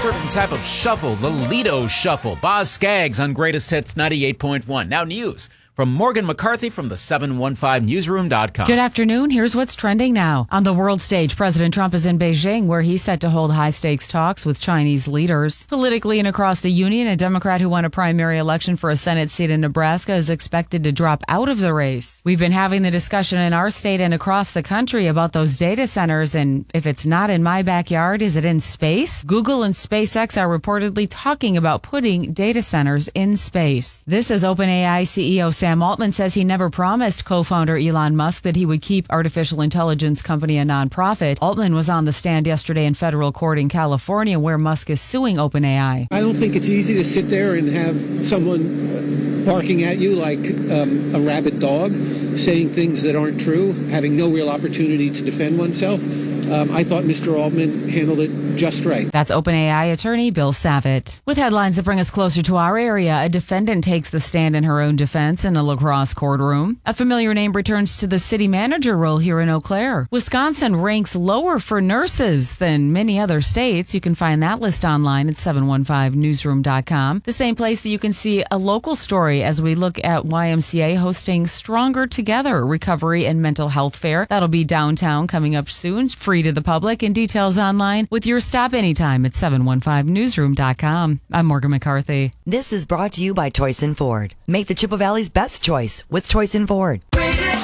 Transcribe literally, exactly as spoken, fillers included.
certain type of shuffle, the Lido Shuffle. Boz Scaggs on Greatest Hits ninety-eight point one. Now news from Morgan McCarthy from the seven one five newsroom dot com. Good afternoon. Here's what's trending now. On the world stage, President Trump is in Beijing, where he's set to hold high-stakes talks with Chinese leaders. Politically and across the union, a Democrat who won a primary election for a Senate seat in Nebraska is expected to drop out of the race. We've been having the discussion in our state and across the country about those data centers, and if it's not in my backyard, is it in space? Google and SpaceX are reportedly talking about putting data centers in space. This is OpenAI C E O Sam Altman says he never promised co-founder Elon Musk that he would keep artificial intelligence company a nonprofit. Altman was on the stand yesterday in federal court in California, where Musk is suing OpenAI. I don't think it's easy to sit there and have someone barking at you like um, a rabid dog, saying things that aren't true, having no real opportunity to defend oneself. Um, I thought Mister Altman handled it just right. That's OpenAI attorney Bill Savitt. With headlines that bring us closer to our area, a defendant takes the stand in her own defense in a La Crosse courtroom. A familiar name returns to the city manager role here in Eau Claire. Wisconsin ranks lower for nurses than many other states. You can find that list online at seven one five newsroom dot com. The same place that you can see a local story as we look at Y M C A hosting Stronger Together Recovery and Mental Health Fair. That'll be downtown coming up soon. Free to the public, and details online with your stop anytime at seven one five newsroom dot com. I'm Morgan McCarthy. This is brought to you by Toyson Ford. Make the Chippewa Valley's best choice with Toyson Ford.